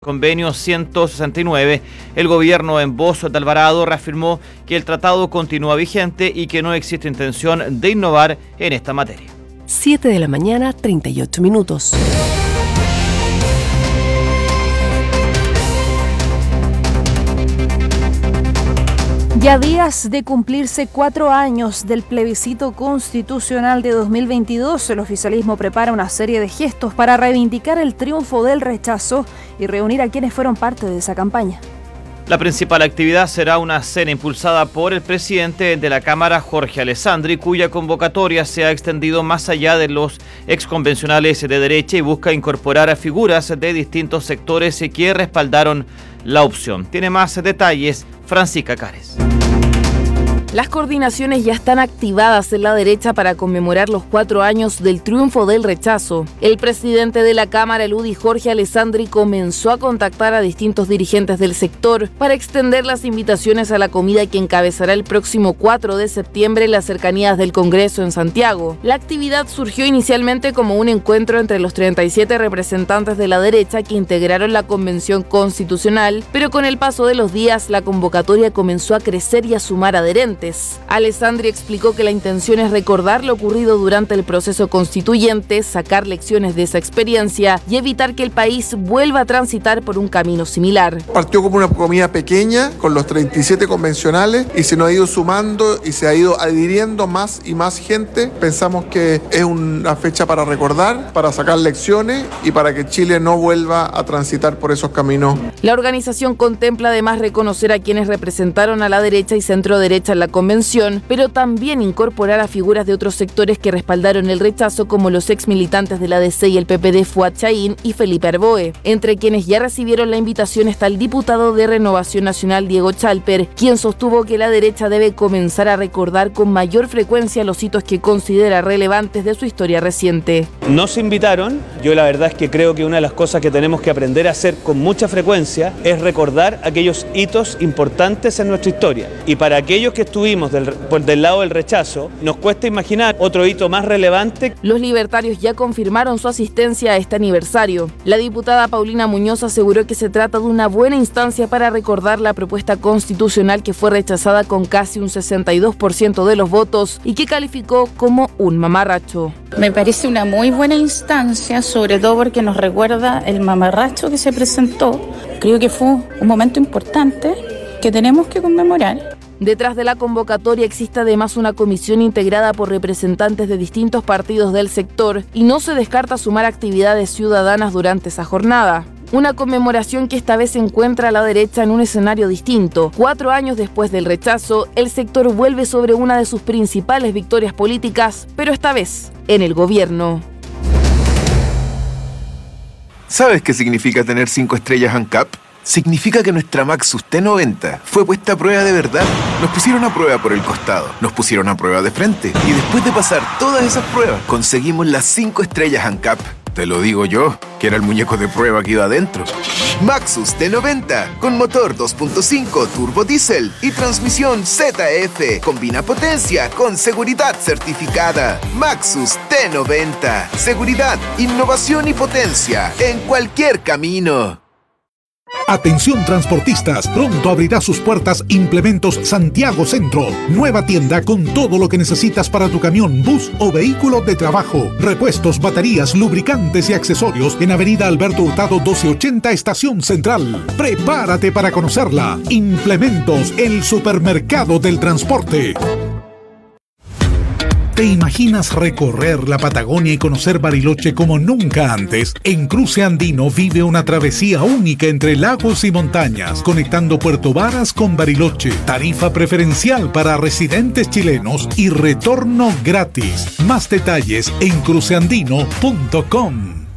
Convenio 169, el gobierno en voz de Alvarado reafirmó que el tratado continúa vigente y que no existe intención de innovar en esta materia. 7 de la mañana, 38 minutos. Ya días de cumplirse 4 años del plebiscito constitucional de 2022, el oficialismo prepara una serie de gestos para reivindicar el triunfo del rechazo y reunir a quienes fueron parte de esa campaña. La principal actividad será una cena impulsada por el presidente de la Cámara, Jorge Alessandri, cuya convocatoria se ha extendido más allá de los exconvencionales de derecha y busca incorporar a figuras de distintos sectores que respaldaron la opción. Tiene más detalles Francisca Cares. Las coordinaciones ya están activadas en la derecha para conmemorar los 4 años del triunfo del rechazo. El presidente de la Cámara, el UDI Jorge Alessandri, comenzó a contactar a distintos dirigentes del sector para extender las invitaciones a la comida que encabezará el próximo 4 de septiembre en las cercanías del Congreso en Santiago. La actividad surgió inicialmente como un encuentro entre los 37 representantes de la derecha que integraron la Convención Constitucional, pero con el paso de los días la convocatoria comenzó a crecer y a sumar adherentes. Alessandri explicó que la intención es recordar lo ocurrido durante el proceso constituyente, sacar lecciones de esa experiencia y evitar que el país vuelva a transitar por un camino similar. Partió como una comida pequeña con los 37 convencionales y se nos ha ido sumando y se ha ido adhiriendo más y más gente. Pensamos que es una fecha para recordar, para sacar lecciones y para que Chile no vuelva a transitar por esos caminos. La organización contempla además reconocer a quienes representaron a la derecha y centro derecha en la convención, pero también incorporar a figuras de otros sectores que respaldaron el rechazo, como los ex militantes de la DC y el PPD Fuad Chaín y Felipe Arboe. Entre quienes ya recibieron la invitación está el diputado de Renovación Nacional Diego Chalper, quien sostuvo que la derecha debe comenzar a recordar con mayor frecuencia los hitos que considera relevantes de su historia reciente. Nos invitaron, yo la verdad es que creo que una de las cosas que tenemos que aprender a hacer con mucha frecuencia es recordar aquellos hitos importantes en nuestra historia. Y para aquellos que estuvimos del lado del rechazo, nos cuesta imaginar otro hito más relevante. Los libertarios ya confirmaron su asistencia a este aniversario. La diputada Paulina Muñoz aseguró que se trata de una buena instancia para recordar la propuesta constitucional que fue rechazada con casi un 62% de los votos y que calificó como un mamarracho. Me parece una muy buena instancia, sobre todo porque nos recuerda el mamarracho que se presentó. Creo que fue un momento importante que tenemos que conmemorar. Detrás de la convocatoria existe además una comisión integrada por representantes de distintos partidos del sector y no se descarta sumar actividades ciudadanas durante esa jornada. Una conmemoración que esta vez encuentra a la derecha en un escenario distinto. 4 años después del rechazo, el sector vuelve sobre una de sus principales victorias políticas, pero esta vez en el gobierno. ¿Sabes qué significa tener 5 estrellas ANCAP? Significa que nuestra Maxus T90 fue puesta a prueba de verdad. Nos pusieron a prueba por el costado, nos pusieron a prueba de frente y después de pasar todas esas pruebas, conseguimos las 5 estrellas ANCAP. Te lo digo yo, que era el muñeco de prueba que iba adentro. Maxus T90, con motor 2.5 turbo diésel y transmisión ZF. Combina potencia con seguridad certificada. Maxus T90, seguridad, innovación y potencia en cualquier camino. Atención transportistas, pronto abrirá sus puertas Implementos Santiago Centro. Nueva tienda con todo lo que necesitas para tu camión, bus o vehículo de trabajo. Repuestos, baterías, lubricantes y accesorios en Avenida Alberto Hurtado 1280, Estación Central. Prepárate para conocerla. Implementos, el supermercado del transporte. ¿Te imaginas recorrer la Patagonia y conocer Bariloche como nunca antes? En Cruce Andino vive una travesía única entre lagos y montañas, conectando Puerto Varas con Bariloche. Tarifa preferencial para residentes chilenos y retorno gratis. Más detalles en cruceandino.com.